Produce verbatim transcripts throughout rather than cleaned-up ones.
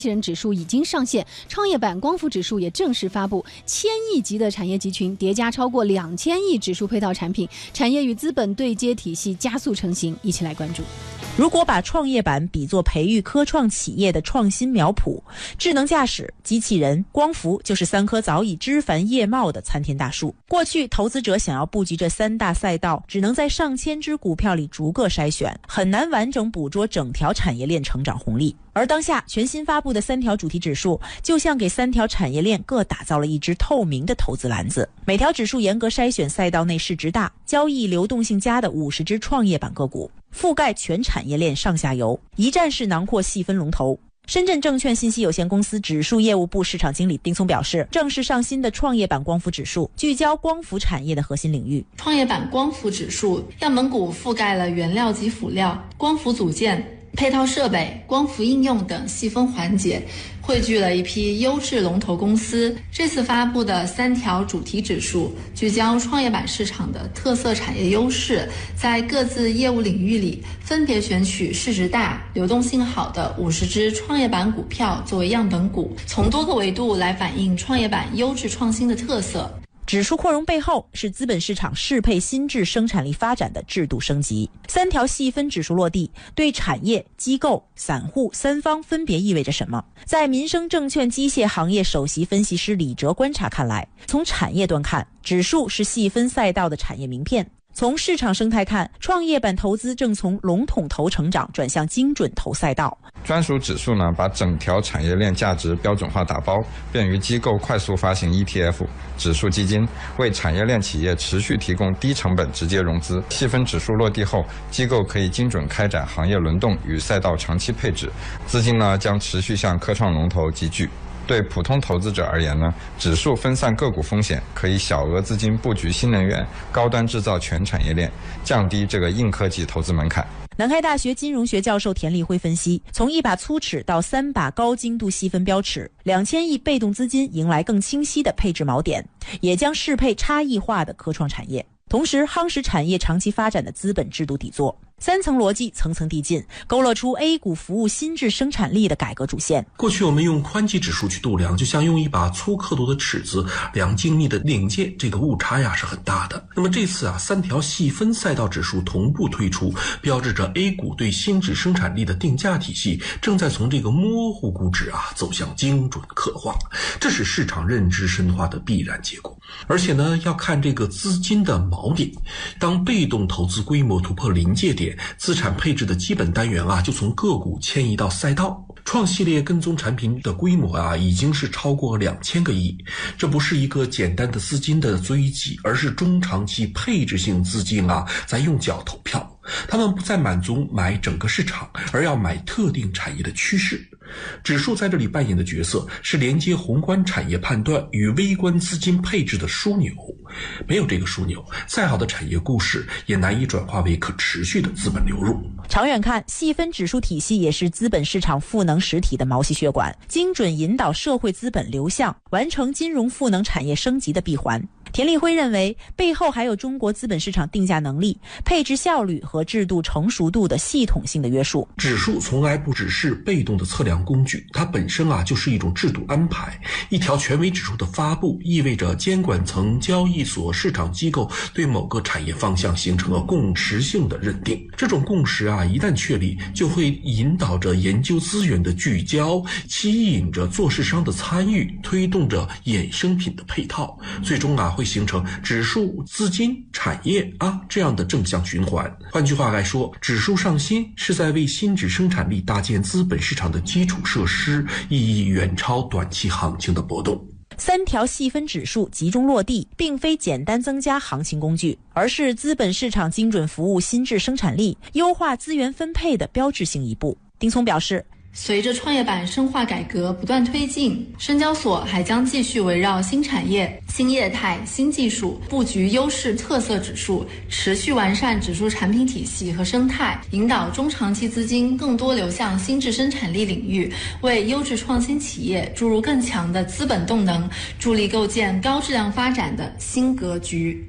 机器人指数已经上线，创业板光伏指数也正式发布，千亿级的产业集群叠加超过两千亿指数配套产品，产业与资本对接体系加速成型，一起来关注。 如果把创业板比作培育科创企业的创新苗圃，智能驾驶、机器人、光伏就是三棵早已枝繁叶茂的参天大树。过去投资者想要布局这三大赛道，只能在上千只股票里逐个筛选，很难完整捕捉整条产业链成长红利。而当下全新发布的三条主题指数，就像给三条产业链各打造了一只透明的投资篮子，每条指数严格筛选赛道内市值大、交易流动性佳的五十只创业板个股，覆盖全产业链上下游，一站式囊括细分龙头。深圳证券信息有限公司指数业务部市场经理丁聪表示，正式上新的创业板光伏指数聚焦光伏产业的核心领域。 创业板光伏指数样本股覆盖了原料及辅料、光伏组件、配套设备、光伏应用等细分环节，汇聚了一批优质龙头公司。这次发布的三条主题指数聚焦创业板市场的特色产业优势，在各自业务领域里分别选取市值大、流动性好的五十只创业板股票作为样本股，从多个维度来反映创业板优质创新的特色。 指数扩容背后是资本市场适配新质生产力发展的制度升级。三条细分指数落地，对产业、机构、散户三方分别意味着什么？在民生证券机械行业首席分析师李哲观察看来，从产业端看，指数是细分赛道的产业名片。从市场生态看，创业板投资正从笼统投成长转向精准投赛道。 专属指数呢，把整条产业链价值标准化打包，便于机构快速发行 E T F 指数基金，为产业链企业持续提供低成本直接融资。细分指数落地后，机构可以精准开展行业轮动与赛道长期配置，资金呢将持续向科创龙头集聚。对普通投资者而言呢，指数分散个股风险，可以小额资金布局新能源、高端制造全产业链，降低这个硬科技投资门槛。 南开大学金融学教授田立辉分析，从一把粗尺到三把高精度细分标尺，两千亿被动资金迎来更清晰的配置锚点，也将适配差异化的科创产业，同时夯实产业长期发展的资本制度底座。三层逻辑层层递进，勾勒出 A 股服务新质生产力的改革主线。 过去我们用宽基指数去度量，就像用一把粗刻度的尺子量精密的领界，这个误差呀是很大的。那么这次啊，三条细分赛道指数同步推出，标志着 A 股对新质生产力的定价体系正在从这个模糊估值啊走向精准刻画，这是市场认知深化的必然结果。而且呢，要看这个资金的锚点，当被动投资规模突破临界点，资产配置的基本单元啊，就从个股迁移到赛道。创系列跟踪产品的规模啊，已经是超过两千个亿。这不是一个简单的资金的追击，而是中长期配置性资金啊，在用脚投票。他们不再满足买整个市场，而要买特定产业的趋势。指数在这里扮演的角色是连接宏观产业判断与微观资金配置的枢纽。没有这个枢纽，再好的产业故事也难以转化为可持续的资本流入。 长远看，细分指数体系也是资本市场赋能实体的毛细血管，精准引导社会资本流向，完成金融赋能产业升级的闭环。田立辉认为，背后还有中国资本市场定价能力、配置效率和制度成熟度的系统性的约束。 指数从来不只是被动的测量工具，它本身啊就是一种制度安排。一条权威指数的发布，意味着监管层、交易所、市场机构对某个产业方向形成了共识性的认定。这种共识啊，一旦确立，就会引导着研究资源的聚焦，吸引着做市商的参与，推动着衍生品的配套，最终啊会形成指数、资金、产业啊这样的正向循环。换句话来说，指数上新是在为新质生产力搭建资本市场的基础设施，意义远超短期行情的波动。 三条细分指数集中落地，并非简单增加行情工具，而是资本市场精准服务新质生产力、优化资源分配的标志性一步。丁聪表示， 随着创业板深化改革不断推进，深交所还将继续围绕新产业、新业态、新技术布局优势特色指数，持续完善指数产品体系和生态，引导中长期资金更多流向新质生产力领域，为优质创新企业注入更强的资本动能，助力构建高质量发展的新格局。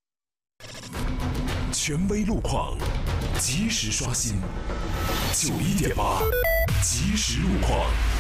权威路况，及时刷新。九一点八，即时路况。